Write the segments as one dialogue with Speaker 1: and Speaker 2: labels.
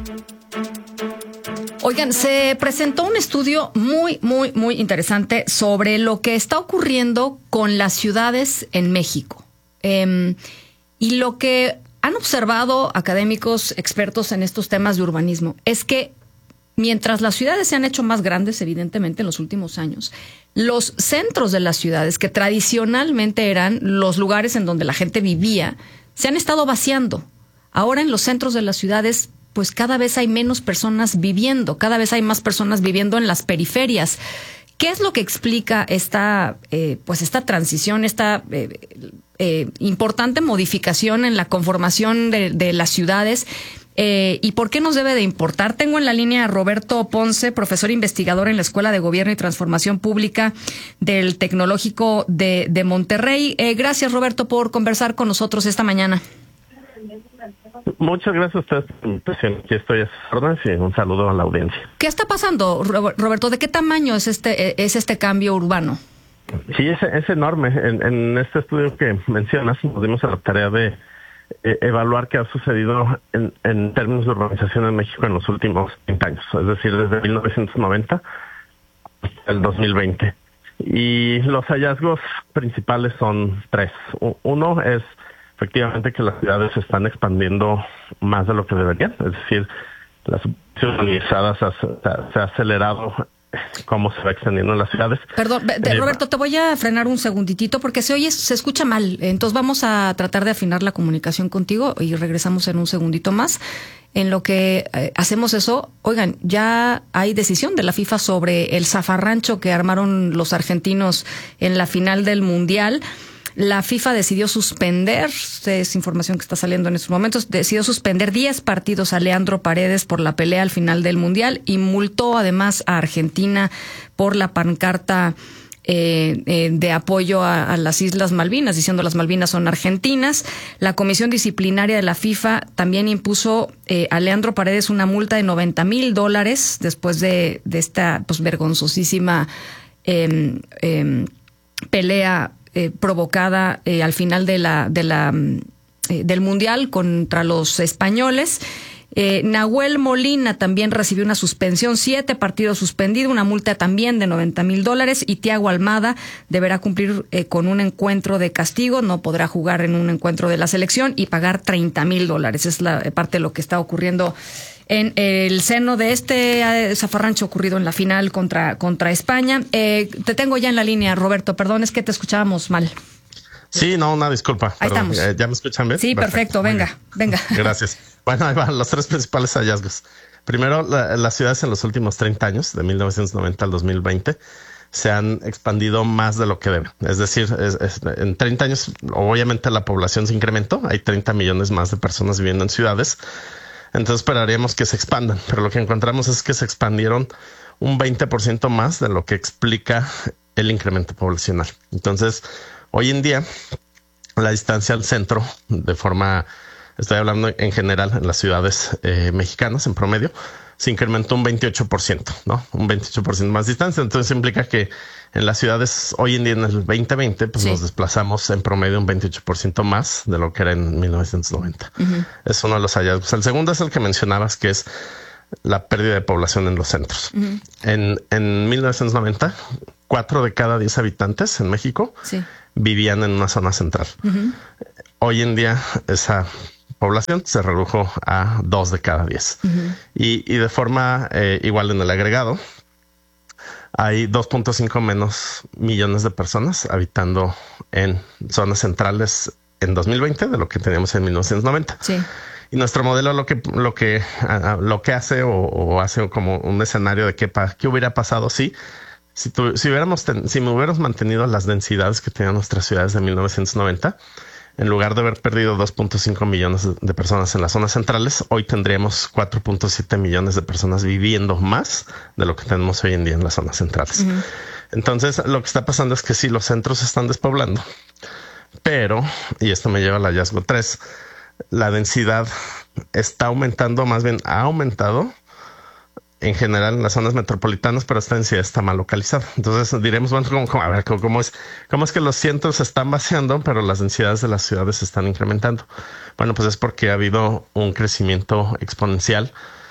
Speaker 1: Oigan, se presentó un estudio muy interesante sobre lo que está ocurriendo con las ciudades en México. Y lo que han observado académicos expertos en estos temas de urbanismo es que mientras las ciudades se han hecho más grandes, evidentemente, en los últimos años, los centros de las ciudades, que tradicionalmente eran los lugares en donde la gente vivía, se han estado vaciando. Ahora en los centros de las ciudades, pues cada vez hay menos personas viviendo, cada vez hay más personas viviendo en las periferias. ¿Qué es lo que explica esta transición, esta importante modificación en la conformación de las ciudades? ¿Y por qué nos debe de importar? Tengo en la línea a Roberto Ponce, profesor investigador en la Escuela de Gobierno y Transformación Pública del Tecnológico de Monterrey. Gracias, Roberto, por conversar con nosotros esta mañana.
Speaker 2: Muchas gracias a ustedes por la invitación. Aquí estoy a sus órdenes y un saludo a la audiencia.
Speaker 1: ¿Qué está pasando, Roberto? ¿De qué tamaño es este cambio urbano?
Speaker 2: Sí, es enorme. En este estudio que mencionas, nos dimos a la tarea de evaluar qué ha sucedido en términos de urbanización en México en los últimos 30 años, es decir, desde 1990 hasta el 2020. Y los hallazgos principales son tres. Uno es efectivamente que las ciudades se están expandiendo más de lo que deberían, es decir, las urbanizadas se ha acelerado cómo se va extendiendo en las ciudades.
Speaker 1: Perdón, Roberto, te voy a frenar un segunditito porque se escucha mal. Entonces vamos a tratar de afinar la comunicación contigo y regresamos en un segundito más. En lo que hacemos eso, oigan, ya hay decisión de la FIFA sobre el zafarrancho que armaron los argentinos en la final del Mundial. La FIFA decidió suspender, es información que está saliendo en estos momentos, decidió suspender 10 partidos a Leandro Paredes por la pelea al final del Mundial y multó además a Argentina por la pancarta de apoyo a las Islas Malvinas, diciendo las Malvinas son argentinas. La Comisión Disciplinaria de la FIFA también impuso a Leandro Paredes una multa de $90,000 después de esta vergonzosísima pelea provocada al final del Mundial contra los españoles. Nahuel Molina también recibió una suspensión, 7 partidos suspendidos, una multa también de $90,000, y Thiago Almada deberá cumplir con un encuentro de castigo, no podrá jugar en un encuentro de la selección y pagar $30,000. Es la parte de lo que está ocurriendo en el seno de este zafarrancho ocurrido en la final contra España. Te tengo ya en la línea, Roberto, perdón, es que te escuchábamos mal.
Speaker 2: Sí, no, una disculpa.
Speaker 1: Ahí estamos.
Speaker 2: ¿Ya me escuchan bien?
Speaker 1: Sí, perfecto, venga.
Speaker 2: Gracias. Bueno, ahí van los 3 principales hallazgos. Primero, las ciudades en los últimos 30 años, de 1990 al 2020, se han expandido más de lo que deben. Es decir, en 30 años, obviamente la población se incrementó. Hay 30 millones más de personas viviendo en ciudades. Entonces esperaríamos que se expandan, pero lo que encontramos es que se expandieron un 20% más de lo que explica el incremento poblacional. Entonces, hoy en día, la distancia al centro, estoy hablando en general en las ciudades mexicanas en promedio, se incrementó un 28%, ¿no? Un 28% más distancia. Entonces implica que en las ciudades hoy en día, en el 2020, pues sí, nos desplazamos en promedio un 28% más de lo que era en 1990. Uh-huh. Es uno de los hallazgos. El segundo es el que mencionabas, que es la pérdida de población en los centros. Uh-huh. En 1990, 4 de cada 10 habitantes en México vivían en una zona central. Uh-huh. Hoy en día esa población se redujo a 2 de cada 10. Uh-huh. Y de forma igual en el agregado, hay 2.5 menos millones de personas habitando en zonas centrales en 2020 de lo que teníamos en 1990. Sí. Y nuestro modelo lo que hace o hace como un escenario de qué hubiera pasado si hubiéramos mantenido las densidades que tenían nuestras ciudades de 1990. En lugar de haber perdido 2.5 millones de personas en las zonas centrales, hoy tendríamos 4.7 millones de personas viviendo más de lo que tenemos hoy en día en las zonas centrales. Uh-huh. Entonces, lo que está pasando es que sí, los centros se están despoblando, pero, y esto me lleva al hallazgo 3, la densidad está aumentando, más bien ha aumentado en general en las zonas metropolitanas, pero esta densidad está mal localizada. Entonces diremos, bueno, ¿cómo es que los centros se están vaciando, pero las densidades de las ciudades se están incrementando? Bueno, pues es porque ha habido un crecimiento exponencial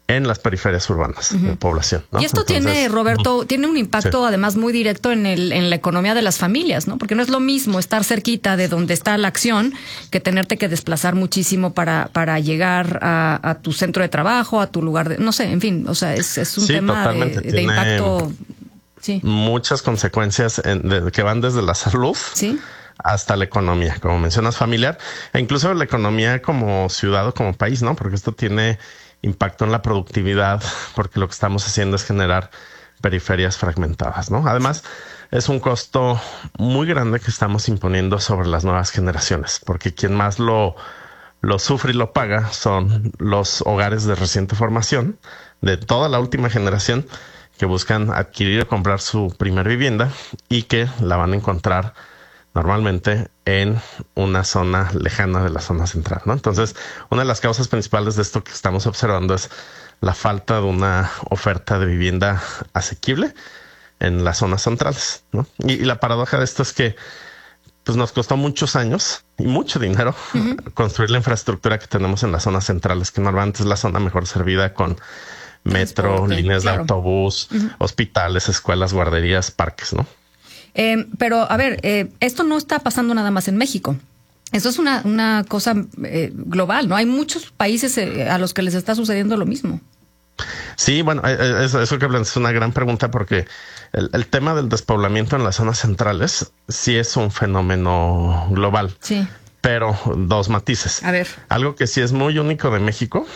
Speaker 2: en las periferias urbanas de población, ¿no?
Speaker 1: Y esto tiene, Roberto, tiene un impacto además muy directo en la economía de las familias, ¿no? Porque no es lo mismo estar cerquita de donde está la acción que tenerte que desplazar muchísimo para llegar a tu centro de trabajo, a tu lugar de, no sé, en fin, o sea, es un tema de impacto. Sí.
Speaker 2: Muchas consecuencias que van desde la salud hasta la economía, como mencionas, familiar, e incluso la economía como ciudad o como país, ¿no? Porque esto tiene impacto en la productividad, porque lo que estamos haciendo es generar periferias fragmentadas, ¿no? Además, es un costo muy grande que estamos imponiendo sobre las nuevas generaciones, porque quien más lo sufre y lo paga son los hogares de reciente formación de toda la última generación que buscan adquirir o comprar su primer vivienda y que la van a encontrar normalmente en una zona lejana de la zona central, ¿no? Entonces, una de las causas principales de esto que estamos observando es la falta de una oferta de vivienda asequible en las zonas centrales, ¿no? Y la paradoja de esto es que pues nos costó muchos años y mucho dinero construir la infraestructura que tenemos en las zonas centrales, que normalmente es la zona mejor servida con metro, líneas de autobús, hospitales, escuelas, guarderías, parques, ¿no?
Speaker 1: Pero, a ver, esto no está pasando nada más en México. Esto es una cosa global, ¿no? Hay muchos países a los que les está sucediendo lo mismo.
Speaker 2: Sí, bueno, eso que hablan es una gran pregunta porque el tema del despoblamiento en las zonas centrales sí es un fenómeno global. Sí. Pero dos matices.
Speaker 1: A ver.
Speaker 2: Algo que sí es muy único de México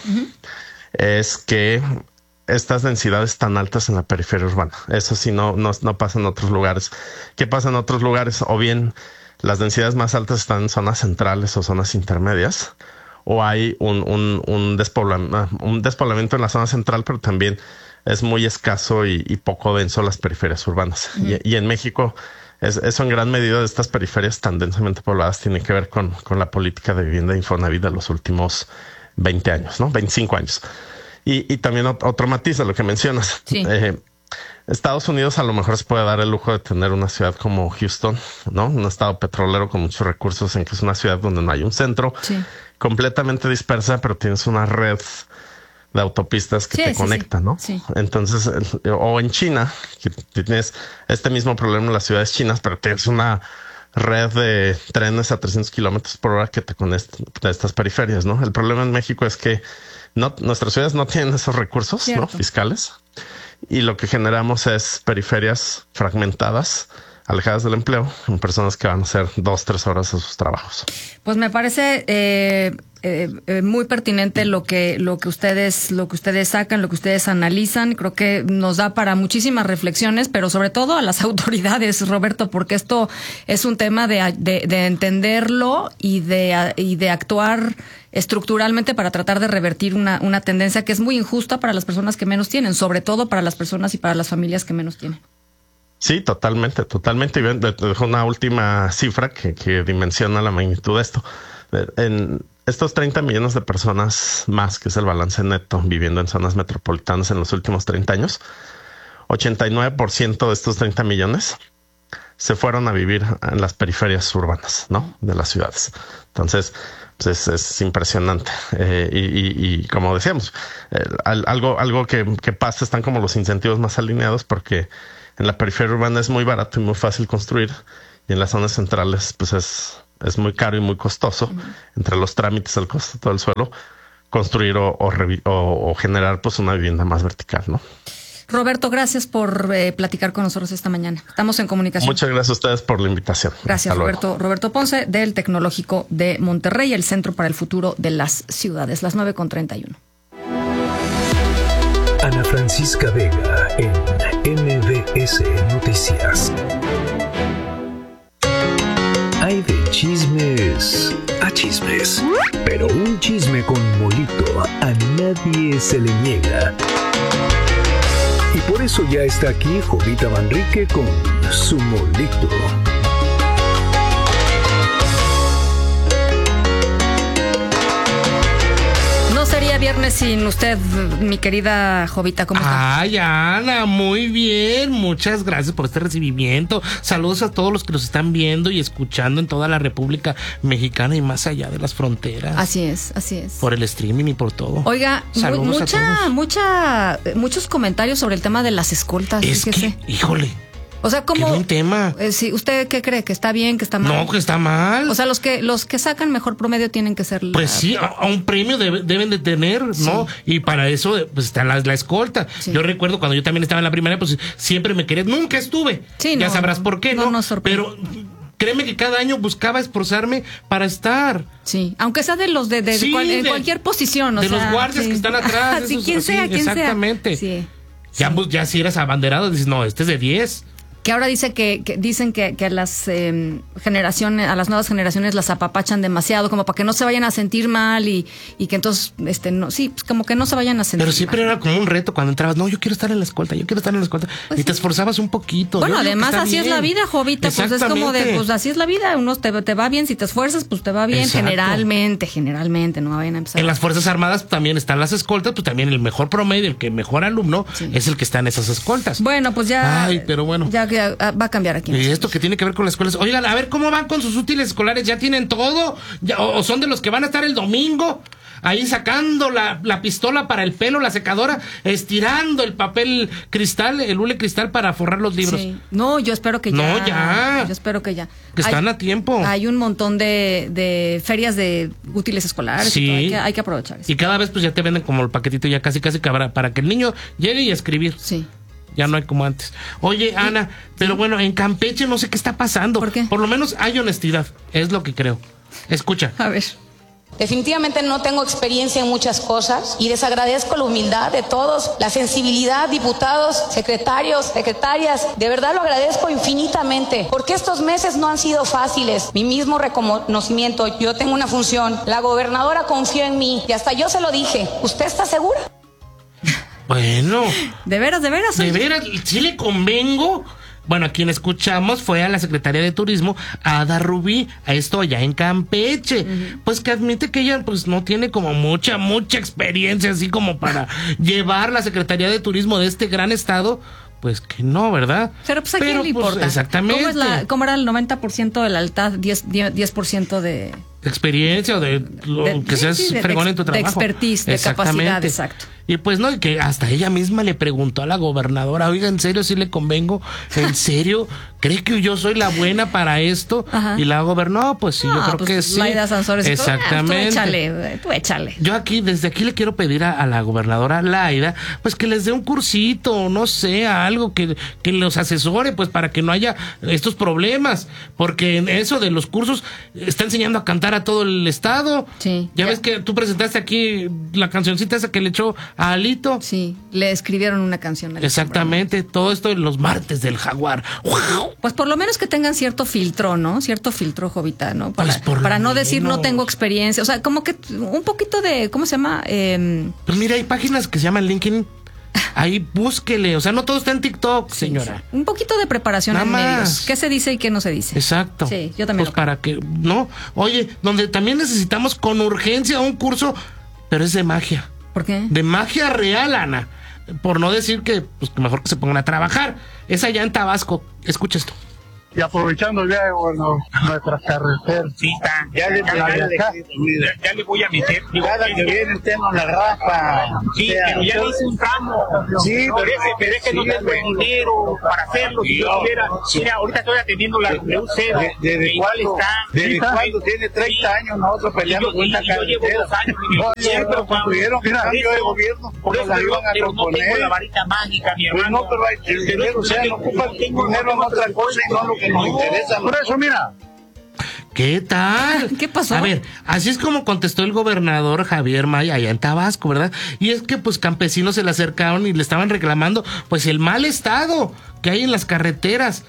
Speaker 2: es que estas densidades tan altas en la periferia urbana. Eso sí no pasa en otros lugares. ¿Qué pasa en otros lugares? O bien las densidades más altas están en zonas centrales o zonas intermedias, o hay un despoblamiento en la zona central, pero también es muy escaso y poco denso las periferias urbanas. Y en México, eso en gran medida de estas periferias tan densamente pobladas tiene que ver con la política de vivienda de Infonavit de los últimos 20 años, ¿no? 25 años. Y también otro matiz de lo que mencionas. Sí. Estados Unidos a lo mejor se puede dar el lujo de tener una ciudad como Houston, ¿no? Un estado petrolero con muchos recursos, en que es una ciudad donde no hay un centro, completamente dispersa, pero tienes una red de autopistas que te conectan, ¿no? Sí. Entonces, o en China, que tienes este mismo problema en las ciudades chinas, pero tienes una red de trenes a 300 kilómetros por hora que te conectan a estas periferias, ¿no? El problema en México es que nuestras ciudades no tienen esos recursos, ¿no? Fiscales, y lo que generamos es periferias fragmentadas, alejadas del empleo, en personas que van a hacer 2-3 horas a sus trabajos.
Speaker 1: Pues me parece muy pertinente lo que ustedes sacan, lo que ustedes analizan. Creo que nos da para muchísimas reflexiones, pero sobre todo a las autoridades, Roberto, porque esto es un tema de entenderlo y de actuar estructuralmente para tratar de revertir una tendencia que es muy injusta para las personas que menos tienen, sobre todo para las personas y para las familias que menos tienen.
Speaker 2: Sí, totalmente. Y dejo una última cifra que dimensiona la magnitud de esto. En estos 30 millones de personas más, que es el balance neto viviendo en zonas metropolitanas en los últimos 30 años, 89% de estos 30 millones se fueron a vivir en las periferias urbanas, ¿no? De las ciudades. Entonces, pues es impresionante. Y como decíamos, algo que pasa, están como los incentivos más alineados, porque en la periferia urbana es muy barato y muy fácil construir, y en las zonas centrales pues es muy caro y muy costoso, entre los trámites, el costo de todo el suelo, construir o generar pues una vivienda más vertical, ¿no?
Speaker 1: Roberto, gracias por platicar con nosotros esta mañana. Estamos en comunicación.
Speaker 2: Muchas gracias a ustedes por la invitación.
Speaker 1: Gracias, Roberto. Roberto Ponce, del Tecnológico de Monterrey, el Centro para el Futuro de las Ciudades, las 9:31.
Speaker 3: Ana Francisca Vega en MBS Noticias. Hay de chismes a chismes, pero un chisme con molito a nadie se le niega. Y por eso ya está aquí Jovita Manrique con su molito.
Speaker 1: No sería viernes sin usted, mi querida Jovita? ¿Cómo está?
Speaker 4: Ay, Ana, muy bien. Muchas gracias por este recibimiento. Saludos a todos los que nos están viendo y escuchando en toda la República Mexicana y más allá de las fronteras.
Speaker 1: Así es, así es.
Speaker 4: Por el streaming y por todo.
Speaker 1: Oiga, muchos comentarios sobre el tema de las escoltas.
Speaker 4: Es
Speaker 1: fíjese.
Speaker 4: que, híjole.
Speaker 1: O sea,
Speaker 4: Qué buen tema.
Speaker 1: Sí, ¿usted qué cree? ¿Que está bien, que está mal?
Speaker 4: No, que está mal.
Speaker 1: O sea, los que sacan mejor promedio tienen que ser...
Speaker 4: Pues sí, a un premio deben de tener, ¿no? Sí. Y para eso pues está la escolta. Sí. Yo recuerdo cuando yo también estaba en la primaria, pues siempre me quería... Nunca estuve. Sí, ya sabrás por qué, ¿no? Pero créeme que cada año buscaba esforzarme para estar.
Speaker 1: Sí, aunque sea de los en cualquier posición. O
Speaker 4: de
Speaker 1: sea,
Speaker 4: los guardias que están atrás.
Speaker 1: Sí, quien sea.
Speaker 4: Exactamente.
Speaker 1: Sí.
Speaker 4: Ya si eras abanderado, dices, no, este es de 10.
Speaker 1: Que ahora dicen que a las generaciones, a las nuevas generaciones las apapachan demasiado, como para que no se vayan a sentir mal y que entonces, pues como que no se vayan a sentir mal.
Speaker 4: Pero siempre era como un reto cuando entrabas, no, yo quiero estar en la escolta, pues y te esforzabas un poquito.
Speaker 1: Bueno, además así es la vida, Jovita, pues es como pues así es la vida, uno te va bien, si te esfuerzas, pues te va bien. Exacto. generalmente, no vayan a empezar.
Speaker 4: En las Fuerzas Armadas también están las escoltas, pues también el mejor promedio, el que mejor alumno es el que está en esas escoltas.
Speaker 1: Bueno, pues ya.
Speaker 4: Ay, pero bueno.
Speaker 1: Ya va a cambiar aquí.
Speaker 4: Y esto que tiene que ver con las escuelas. Oigan, a ver cómo van con sus útiles escolares. ¿Ya tienen todo? ¿O son de los que van a estar el domingo? Ahí sacando la pistola para el pelo, la secadora, estirando el papel cristal, el hule cristal para forrar los libros. Sí.
Speaker 1: No, yo espero que ya.
Speaker 4: No, ya.
Speaker 1: Yo espero que ya.
Speaker 4: Que están a tiempo.
Speaker 1: Hay un montón de ferias de útiles escolares.
Speaker 4: Sí.
Speaker 1: Y todo. Hay que aprovechar eso.
Speaker 4: Y cada vez pues ya te venden como el paquetito ya casi para que el niño llegue y escribir.
Speaker 1: Sí.
Speaker 4: Ya no hay como antes. Oye, Ana, pero bueno, en Campeche no sé qué está pasando.
Speaker 1: ¿Por qué?
Speaker 4: Por lo menos hay honestidad, es lo que creo. Escucha.
Speaker 1: A ver.
Speaker 5: Definitivamente no tengo experiencia en muchas cosas y les agradezco la humildad de todos, la sensibilidad, diputados, secretarios, secretarias. De verdad lo agradezco infinitamente porque estos meses no han sido fáciles. Mi mismo reconocimiento, yo tengo una función. La gobernadora confió en mí y hasta yo se lo dije. ¿Usted está segura?
Speaker 4: Bueno.
Speaker 1: ¿De veras?
Speaker 4: ¿De veras? ¿Sí le convengo? Bueno, a quien escuchamos fue a la secretaria de Turismo, Ada Rubí, a esto allá en Campeche. Pues que admite que ella pues no tiene como mucha experiencia así como para llevar la Secretaría de Turismo de este gran estado. Pues que no, ¿verdad?
Speaker 1: Pero pues a quién le importa.
Speaker 4: Exactamente.
Speaker 1: ¿Cómo era el 90% de la lealtad, 10% de
Speaker 4: experiencia o de lo que seas fregón en tu trabajo?
Speaker 1: De expertise, de capacidad, exacto.
Speaker 4: Y pues no, y que hasta ella misma le preguntó a la gobernadora, oiga, ¿en serio sí le convengo? ¿En serio? ¿Cree que yo soy la buena para esto? Ajá. Y la gobernó, pues sí, yo creo que sí.
Speaker 1: Laida Sansores.
Speaker 4: Exactamente.
Speaker 1: Tú échale.
Speaker 4: Yo desde aquí le quiero pedir a la gobernadora Laida, pues que les dé un cursito, no sé, algo que los asesore, pues para que no haya estos problemas. Porque en eso de los cursos está enseñando a cantar a todo el estado.
Speaker 1: Sí.
Speaker 4: Ya ves que tú presentaste aquí la cancioncita esa que le echó a Alito.
Speaker 1: Sí, le escribieron una canción.
Speaker 4: Exactamente, todo esto en los martes del Jaguar.
Speaker 1: Pues por lo menos que tengan cierto filtro, ¿no? Cierto filtro, Jovita, ¿no? Para no decir no tengo experiencia. O sea, como que un poquito de, ¿cómo se llama?
Speaker 4: Pues mira, hay páginas que se llaman LinkedIn. Ahí búsquele, o sea, no todo está en TikTok, señora.
Speaker 1: Sí. Un poquito de preparación en medios. ¿Qué se dice y qué no se dice?
Speaker 4: Exacto.
Speaker 1: Sí, yo también.
Speaker 4: Pues para que, no, oye, donde también necesitamos con urgencia un curso, pero es de magia.
Speaker 1: ¿Por qué?
Speaker 4: De magia real, Ana. Por no decir que, pues mejor que se pongan a trabajar. Es allá en Tabasco. Escucha esto.
Speaker 6: Y aprovechando ya, bueno, nuestras carreteras.
Speaker 7: Sí, ya le voy a meter.
Speaker 6: Cada que viene usted nos la rapa.
Speaker 7: Sí, pero ya le hice un tramo.
Speaker 6: Sí,
Speaker 7: pero es que no tengo el dinero para hacerlo. Si yo tuviera, mira, ahorita estoy atendiendo la WC.
Speaker 6: ¿Desde cuándo? ¿Desde cuándo? Tiene 30 años nosotros peleando con esta carretera.
Speaker 7: Yo llevo 2 años.
Speaker 6: Pero construyeron cambio de gobierno.
Speaker 7: Por eso pero no tengo la varita mágica, mi hermano.
Speaker 6: No, pero el dinero, o sea, no ocupa el dinero en otra cosa y no lo que nos interesa. Por eso, mira.
Speaker 4: ¿Qué tal?
Speaker 1: ¿Qué pasó?
Speaker 4: A ver, así es como contestó el gobernador Javier May allá en Tabasco, ¿verdad? Y es que pues campesinos se le acercaron y le estaban reclamando pues el mal estado que hay en las carreteras.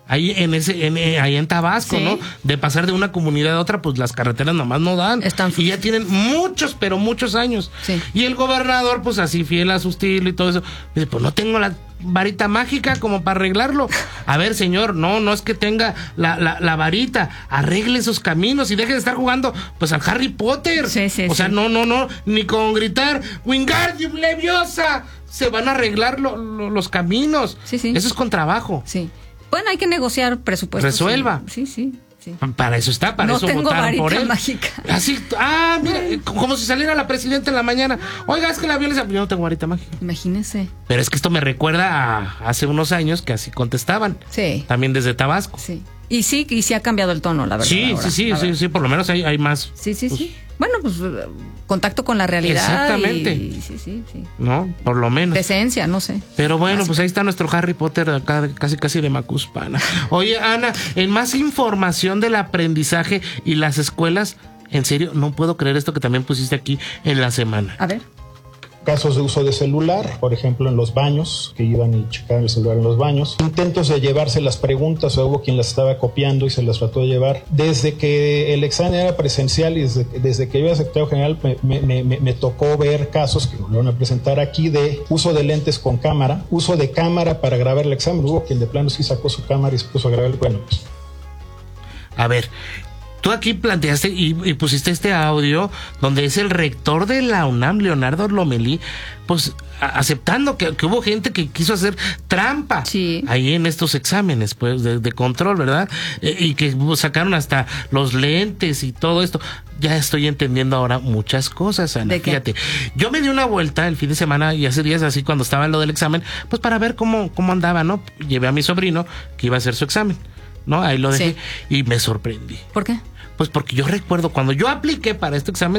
Speaker 4: Ahí ahí en Tabasco,
Speaker 1: Sí.
Speaker 4: ¿no? De pasar de una comunidad a otra, pues las carreteras nomás no dan. Y ya tienen muchos, pero muchos años.
Speaker 1: Sí.
Speaker 4: Y el gobernador, pues así fiel a su estilo y todo eso, dice, pues no tengo la varita mágica como para arreglarlo. A ver, señor, no es que tenga la varita, arregle esos caminos y deje de estar jugando pues al Harry Potter.
Speaker 1: Sí,
Speaker 4: o sea, no, ni con gritar Wingardium Leviosa se van a arreglar los caminos.
Speaker 1: Sí.
Speaker 4: Eso es con trabajo.
Speaker 1: Sí. Bueno, hay que negociar presupuestos.
Speaker 4: Resuelva.
Speaker 1: Sí.
Speaker 4: Para eso está, para
Speaker 1: no
Speaker 4: eso
Speaker 1: tengo
Speaker 4: votaron por
Speaker 1: varita
Speaker 4: él.
Speaker 1: mágica.
Speaker 4: Así, mira, como si saliera la presidenta en la mañana. Oiga, es que la violencia, yo no tengo varita mágica.
Speaker 1: Imagínese.
Speaker 4: Pero es que esto me recuerda a hace unos años que así contestaban.
Speaker 1: Sí.
Speaker 4: También desde Tabasco.
Speaker 1: Sí. Y sí ha cambiado el tono, la verdad.
Speaker 4: Sí, por lo menos hay más.
Speaker 1: Sí. Bueno, pues contacto con la realidad.
Speaker 4: Exactamente.
Speaker 1: Sí.
Speaker 4: No, por lo menos.
Speaker 1: Decencia, no sé.
Speaker 4: Pero bueno, pues ahí está nuestro Harry Potter acá, casi de Macuspana. Oye, Ana, en más información del aprendizaje y las escuelas, en serio, no puedo creer esto que también pusiste aquí en la semana.
Speaker 1: A ver.
Speaker 8: Casos de uso de celular, por ejemplo, en los baños, que iban y checaban el celular en los baños. Intentos de llevarse las preguntas, o hubo quien las estaba copiando y se las trató de llevar. Desde que el examen era presencial y desde que yo era secretario general, me tocó ver casos que me van a presentar aquí de uso de lentes con cámara, uso de cámara para grabar el examen. Hubo quien de plano sí sacó su cámara y se puso a grabar. Bueno, pues.
Speaker 4: A ver, tú aquí planteaste y pusiste este audio donde es el rector de la UNAM, Leonardo Lomelí, pues aceptando que hubo gente que quiso hacer trampa ahí en estos exámenes pues de control, ¿verdad? Y que sacaron hasta los lentes y todo esto. Ya estoy entendiendo ahora muchas cosas, Ana. Fíjate, yo me di una vuelta el fin de semana y hace días así cuando estaba en lo del examen, pues para ver cómo andaba, ¿no? Llevé a mi sobrino que iba a hacer su examen, ¿no? Ahí lo dejé y me sorprendí.
Speaker 1: ¿Por qué?
Speaker 4: Pues porque yo recuerdo cuando yo apliqué para este examen,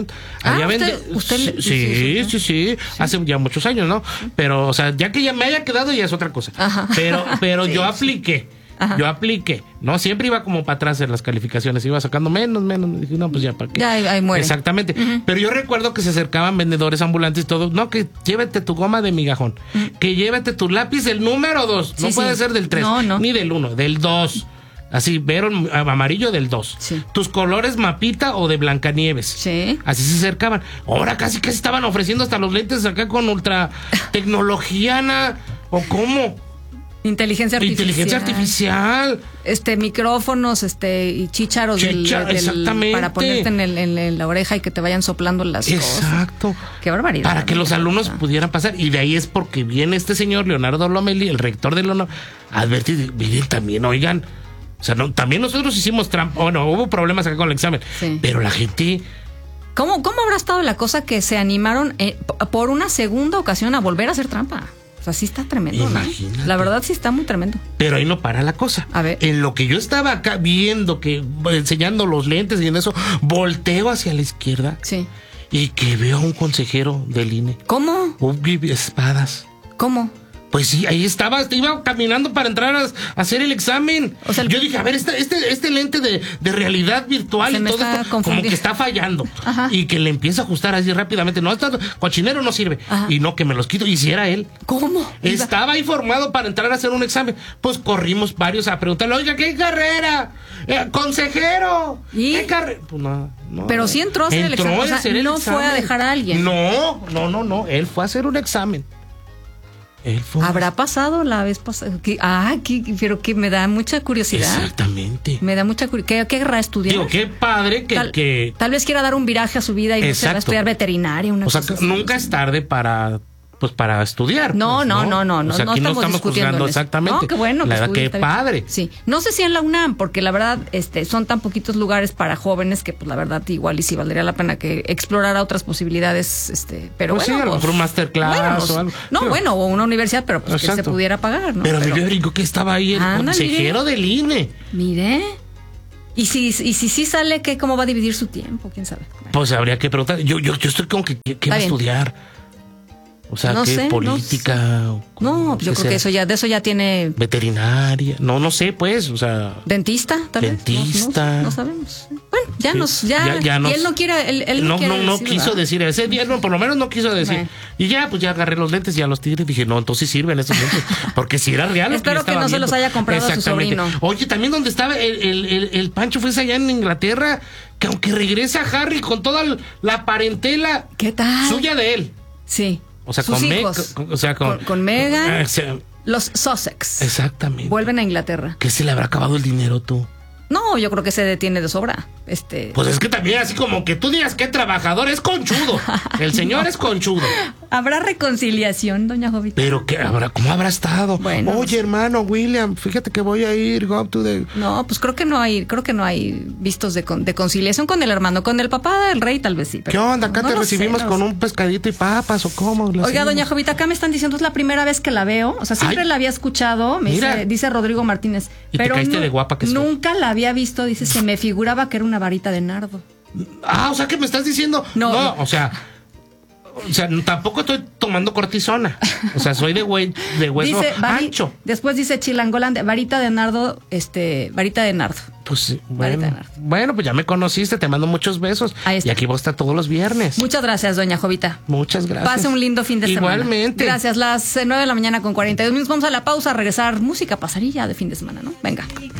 Speaker 1: usted
Speaker 4: sí, hace ya muchos años, ¿no? Pero, o sea, ya que ya me haya quedado ya es otra cosa.
Speaker 1: Ajá.
Speaker 4: Pero yo apliqué. Ajá. Yo apliqué, ¿no? Siempre iba como para atrás en las calificaciones, iba sacando menos. Dije, no, pues ya, ¿para qué?
Speaker 1: Ya ahí muere.
Speaker 4: Exactamente. Pero yo recuerdo que se acercaban vendedores ambulantes y todo. No, que llévate tu goma de migajón. Que llévate tu lápiz, el número 2. No puede ser del 3, ni del 1, del 2. Así, vieron amarillo del 2.
Speaker 1: Sí.
Speaker 4: Tus colores mapita o de Blancanieves.
Speaker 1: Sí.
Speaker 4: Así se acercaban. Ahora casi estaban ofreciendo hasta los lentes acá con ultra tecnología, ¿o cómo?
Speaker 1: Inteligencia
Speaker 4: artificial.
Speaker 1: Micrófonos, y chícharos
Speaker 4: exactamente.
Speaker 1: Para ponerte en la oreja y que te vayan soplando las cosas.
Speaker 4: Exacto.
Speaker 1: Qué barbaridad.
Speaker 4: Para que los alumnos pudieran pasar. Y de ahí es porque viene este señor Leonardo Lomelí, el rector de la UNAM, a advertir, miren también, oigan. O sea, también nosotros hicimos trampa. Bueno, hubo problemas acá con el examen. Sí. Pero la gente...
Speaker 1: ¿Cómo habrá estado la cosa que se animaron por una segunda ocasión a volver a hacer trampa? O sea, sí está tremendo,
Speaker 4: imagínate.
Speaker 1: ¿no? La verdad sí está muy tremendo.
Speaker 4: Pero ahí no para la cosa.
Speaker 1: A ver.
Speaker 4: En lo que yo estaba acá viendo, enseñando los lentes y en eso, volteo hacia la izquierda.
Speaker 1: Sí.
Speaker 4: Y que veo a un consejero del INE.
Speaker 1: ¿Cómo?
Speaker 4: Un espadas.
Speaker 1: ¿Cómo?
Speaker 4: Pues sí, ahí iba caminando para entrar a hacer el examen. O sea, yo dije, a ver, este lente de realidad virtual y todo esto, como que está fallando.
Speaker 1: Ajá.
Speaker 4: Y que le empieza a ajustar así rápidamente. No, este cochinero no sirve. Ajá. Y no, que me los quito. Y si era él.
Speaker 1: ¿Cómo?
Speaker 4: Estaba ahí formado para entrar a hacer un examen. Pues corrimos varios a preguntarle, oiga, ¿qué carrera? Consejero.
Speaker 1: ¿Y?
Speaker 4: ¿Qué carrera? Pues no.
Speaker 1: Pero sí entró a hacer el examen. O sea, no fue a dejar a alguien.
Speaker 4: No. Él fue a hacer un examen.
Speaker 1: ¿Habrá pasado la vez pasada? Pero que me da mucha curiosidad.
Speaker 4: Exactamente.
Speaker 1: Me da mucha curiosidad. ¿Qué querrá estudiar?
Speaker 4: Digo, qué padre que...
Speaker 1: Tal vez quiera dar un viraje a su vida y no se va a estudiar veterinaria.
Speaker 4: O sea, nunca es tarde para estudiar.
Speaker 1: No.
Speaker 4: O sea, aquí no estamos juzgando exactamente.
Speaker 1: No, qué bueno.
Speaker 4: La verdad, qué padre.
Speaker 1: Sí. No sé si en la UNAM, porque la verdad, son tan poquitos lugares para jóvenes que, pues, la verdad, igual y sí valdría la pena que explorara otras posibilidades, pero
Speaker 4: pues
Speaker 1: bueno.
Speaker 4: Sí, a lo mejor un masterclass o algo.
Speaker 1: O una universidad, pero pues que se pudiera pagar, ¿no?
Speaker 4: Pero yo brinco que estaba ahí el consejero del INE.
Speaker 1: Mire. Y si sale, ¿cómo va a dividir su tiempo? ¿Quién sabe? Bueno.
Speaker 4: Pues habría que preguntar. Yo estoy como que ¿qué va a estudiar? O sea,
Speaker 1: no
Speaker 4: ¿qué
Speaker 1: sé,
Speaker 4: política?
Speaker 1: No, yo creo que de eso ya tiene...
Speaker 4: Veterinaria. No sé, pues, o sea...
Speaker 1: ¿Dentista, tal vez?
Speaker 4: Dentista.
Speaker 1: No sabemos. Bueno, Ya
Speaker 4: Sí.
Speaker 1: nos.
Speaker 4: Y él
Speaker 1: no quiere. Él
Speaker 4: no
Speaker 1: decir,
Speaker 4: quiso
Speaker 1: ¿verdad?
Speaker 4: decir. Ese día, por lo menos no quiso decir.
Speaker 1: Bueno.
Speaker 4: Y ya, pues ya agarré los lentes y a los tigres dije, no, entonces sí sirven esos lentes. Porque si era real.
Speaker 1: Espero que no se los haya comprado a su sobrino.
Speaker 4: Oye, también donde estaba el Pancho fue allá en Inglaterra, que aunque regresa Harry con toda la parentela
Speaker 1: ¿Qué tal?
Speaker 4: suya de él.
Speaker 1: Sí.
Speaker 4: O sea,
Speaker 1: sus
Speaker 4: con
Speaker 1: hijos.
Speaker 4: con
Speaker 1: Meghan.
Speaker 4: o sea,
Speaker 1: Los Sussex.
Speaker 4: exactamente.
Speaker 1: Vuelven a Inglaterra.
Speaker 4: ¿Qué se le habrá acabado el dinero tú?
Speaker 1: No, yo creo que se detiene de sobra.
Speaker 4: Pues es que también así como que tú digas que trabajador es conchudo. El señor es conchudo.
Speaker 1: ¿Habrá reconciliación, doña Jovita?
Speaker 4: Pero ¿cómo habrá estado?
Speaker 1: Bueno,
Speaker 4: oye,
Speaker 1: pues,
Speaker 4: hermano William, fíjate que voy a ir go to the...
Speaker 1: No, pues creo que no hay vistos de conciliación con el hermano, con el papá del rey tal vez sí. Pero
Speaker 4: ¿Qué onda? Acá
Speaker 1: no
Speaker 4: te
Speaker 1: lo
Speaker 4: recibimos
Speaker 1: sé,
Speaker 4: con un pescadito y papas o cómo.
Speaker 1: Oiga, doña Jovita, acá me están diciendo, es la primera vez que la veo. O sea, siempre
Speaker 4: Ay.
Speaker 1: la había escuchado, dice Rodrigo Martínez.
Speaker 4: Y te
Speaker 1: pero
Speaker 4: caíste de guapa que soy.
Speaker 1: nunca la había visto, dice, se me figuraba que era una varita de nardo.
Speaker 4: O sea, que me estás diciendo...
Speaker 1: No.
Speaker 4: O sea, tampoco estoy tomando cortisona. O sea, soy de hueso
Speaker 1: Dice,
Speaker 4: ancho.
Speaker 1: Después dice Chilangoland, varita de nardo, varita de nardo.
Speaker 4: Pues sí,
Speaker 1: Varita de
Speaker 4: bueno.
Speaker 1: nardo.
Speaker 4: Bueno, pues ya me conociste, te mando muchos besos.
Speaker 1: Ahí está.
Speaker 4: Y aquí voy a estar todos los viernes.
Speaker 1: Muchas gracias, doña Jovita.
Speaker 4: Muchas gracias.
Speaker 1: Pase un lindo fin de semana.
Speaker 4: Igualmente.
Speaker 1: Gracias, las 9 de la mañana con 42 minutos. Vamos a la pausa, a regresar música pasarilla de fin de semana, ¿no? Venga.